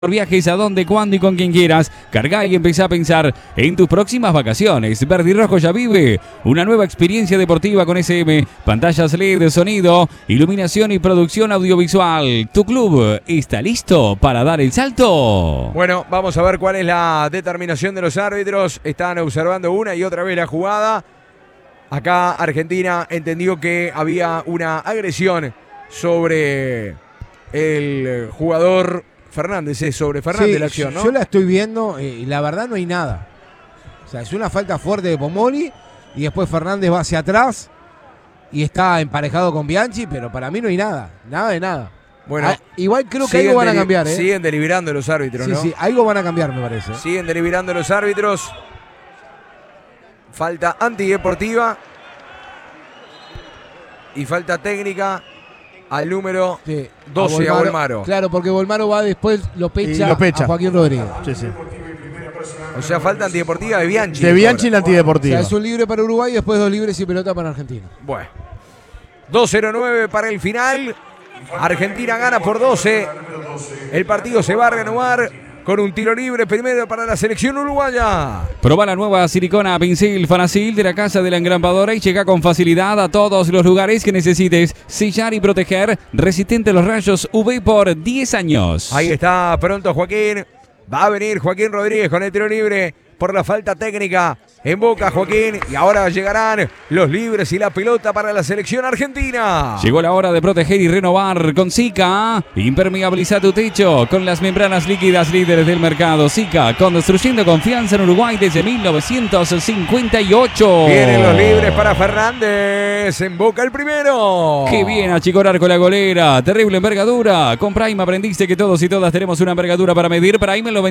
Viajes a donde, cuándo y con quien quieras. Carga y empezá a pensar en tus próximas vacaciones. Verde y Rojo ya vive una nueva experiencia deportiva con SM, pantallas LED, sonido, iluminación y producción audiovisual. Tu club está listo para dar el salto. Bueno, vamos a ver cuál es la determinación de los árbitros. Están observando una y otra vez la jugada. Acá Argentina entendió que había una agresión sobre el jugador Fernández, sobre Fernández, sí, la acción, ¿no? Yo la estoy viendo y la verdad no hay nada. O sea, es una falta fuerte de Pomoli y después Fernández va hacia atrás y está emparejado con Bianchi, pero para mí no hay nada, nada de nada. Bueno, igual creo que algo van a cambiar, ¿eh? Siguen deliberando los árbitros, sí, ¿no? Sí, algo van a cambiar, me parece. Siguen deliberando los árbitros. Falta antideportiva y falta técnica al número 12, a Volmaro. Claro, porque Volmaro va después, lo pecha a Joaquín Rodríguez. Sí, sí. O sea, falta antideportiva de Bianchi. De Bianchi y la antideportiva. O sea, es un libre para Uruguay y después 2 libres y pelota para Argentina. Bueno. 2-0-9 para el final. Argentina gana por 12. El partido se va a renovar con un tiro libre primero para la selección uruguaya. Proba la nueva silicona pincel Fanacil de la Casa de la Engrampadora y llega con facilidad a todos los lugares que necesites. Sellar y proteger, resistente a los rayos UV por 10 años. Ahí está pronto Joaquín. Va a venir Joaquín Rodríguez con el tiro libre por la falta técnica. En Boca Joaquín y ahora llegarán los libres y la pelota para la selección argentina. Llegó la hora de proteger y renovar con Sika. Impermeabiliza tu techo con las membranas líquidas líderes del mercado. Sika, construyendo confianza en Uruguay desde 1958. Vienen los libres para Fernández. En Boca el primero. Qué bien achicorar con la golera. Terrible envergadura. Con Prime aprendiste que todos y todas tenemos una envergadura para medir. Prime el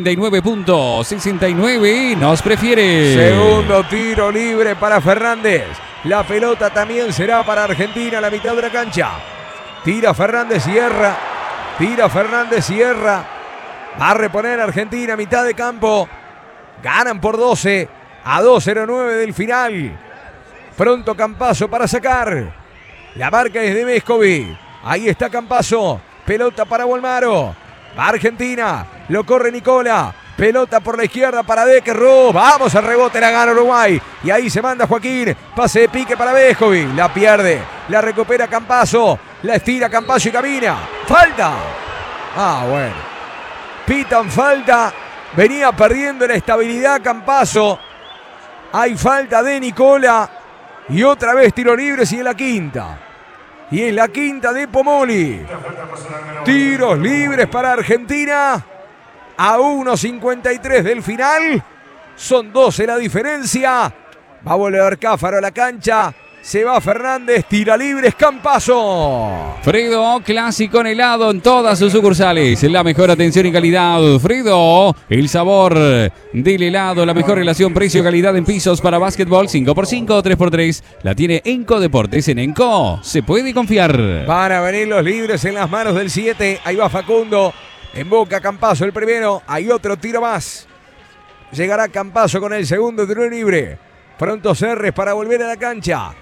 99.69 nos prefiere. Segundo tiro libre para Fernández. La pelota también será para Argentina a la mitad de la cancha. Tira Fernández, cierra. Tira Fernández, cierra. Va a reponer Argentina a mitad de campo. Ganan por 12 a 2:09 del final. Pronto Campazzo para sacar. La marca es de Vescovi. Ahí está Campazzo. Pelota para Volmaro. Va Argentina. Lo corre Nicola. Pelota por la izquierda para Deckerro. Vamos al rebote, la gana Uruguay. Y ahí se manda Joaquín. Pase de pique para Vescovi. La pierde. La recupera Campazzo. La estira Campazzo y camina. ¡Falta! Bueno. Pitan falta. Venía perdiendo la estabilidad Campazzo. Hay falta de Nicola. Y otra vez tiro libre y en la quinta. Y en la quinta de Pomoli. Tiros libres para Argentina. A 1:53 del final. Son 12 la diferencia. Va a volver Cáfaro a la cancha. Se va Fernández. Tira libres Campazzo. Fredo, clásico en helado en todas sus sucursales. La mejor atención y calidad. Fredo, el sabor del helado. La mejor relación precio-calidad en pisos para básquetbol. 5x5 o 3x3. La tiene Enco Deportes. En Enco se puede confiar. Van a venir los libres en las manos del 7. Ahí va Facundo. En Boca Campazzo el primero. Hay otro tiro más. Llegará Campazzo con el segundo tiro libre. Pronto Serres para volver a la cancha.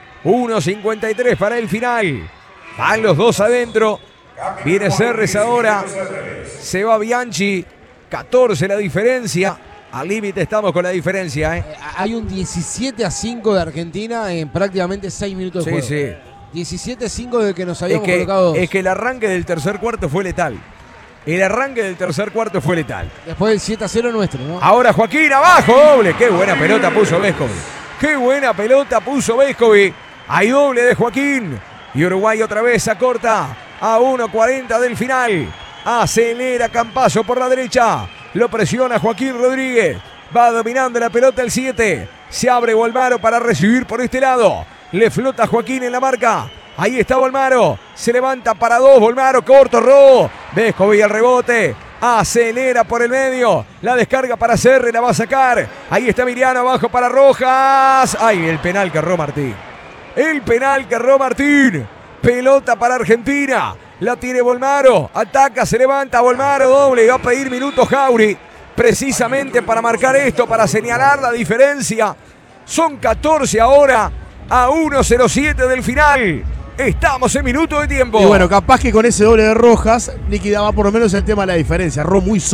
1:53 para el final. Van los dos adentro. Viene Serres ahora. Se va Bianchi. 14 la diferencia. Al límite estamos con la diferencia. Hay un 17-5 de Argentina en prácticamente 6 minutos de juego. Sí. 17-5 de que nos habíamos colocado. Es que el arranque del tercer cuarto fue letal. El arranque del tercer cuarto fue letal. Después del 7-0 nuestro, ¿no? Ahora Joaquín abajo, doble. Qué buena pelota puso Vescovi. Qué buena pelota puso Vescovi. Hay doble de Joaquín. Y Uruguay otra vez acorta a 1:40 del final. Acelera Campazzo por la derecha. Lo presiona Joaquín Rodríguez. Va dominando la pelota el 7. Se abre Volmaro para recibir por este lado. Le flota Joaquín en la marca. Ahí está Volmaro. Se levanta para 2. Volmaro corto, Ro. Vescovi al rebote. Acelera por el medio. La descarga para Serre. La va a sacar. Ahí está Emiliano abajo para Rojas. Ay, el penal que erró Martín. El penal que erró Martín. Pelota para Argentina. La tiene Volmaro. Ataca, se levanta Volmaro. Doble. Va a pedir minutos Jauri. Precisamente para marcar esto. Para señalar la diferencia. Son 14 ahora. A 1:07 del final. Estamos en minuto de tiempo. Y bueno, capaz que con ese doble de Rojas liquidaba por lo menos el tema de la diferencia. Erró muy